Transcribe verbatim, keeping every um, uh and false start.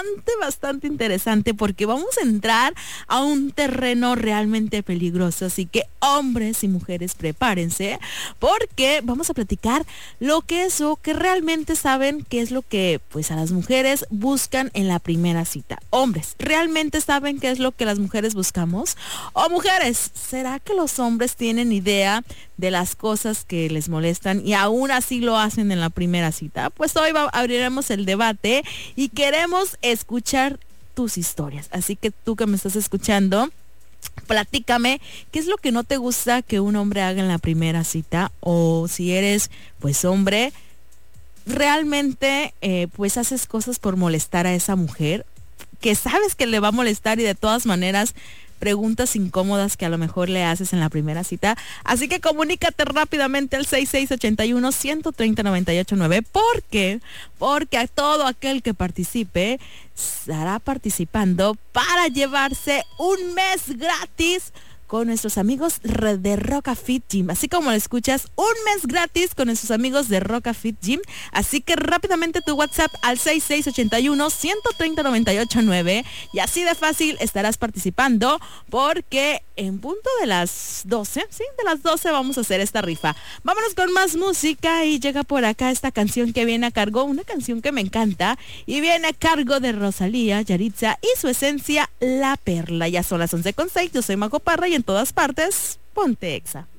bastante, bastante interesante porque vamos a entrar a un terreno realmente peligroso. Así que hombres y mujeres, prepárense porque vamos a platicar lo que es o que realmente saben qué es lo que pues a las mujeres buscan en la primera cita. Hombres, ¿realmente saben qué es lo que las mujeres buscamos? O mujeres, ¿será que los hombres tienen idea de las cosas que les molestan y aún así lo hacen en la primera cita? Pues hoy va, abriremos el debate y queremos escuchar tus historias. Así que tú que me estás escuchando, platícame qué es lo que no te gusta que un hombre haga en la primera cita, o si eres pues hombre, realmente eh, pues haces cosas por molestar a esa mujer que sabes que le va a molestar y de todas maneras preguntas incómodas que a lo mejor le haces en la primera cita. Así que comunícate rápidamente al seis seis ocho uno, uno tres cero, nueve ocho nueve. ¿Por qué? Porque a todo aquel que participe estará participando para llevarse un mes gratis con nuestros amigos de Roca Fit Gym. Así como lo escuchas, un mes gratis con nuestros amigos de Roca Fit Gym. Así que rápidamente tu WhatsApp al seis seis ocho uno, uno tres cero, nueve ocho nueve y así de fácil estarás participando porque en punto de las doce, sí, de las doce vamos a hacer esta rifa. Vámonos con más música y llega por acá esta canción que viene a cargo, una canción que me encanta y viene a cargo de Rosalía, Yaritza y su esencia, La Perla. Ya son las once con seis, yo soy Majo Parra y en todas partes, ponte Exa.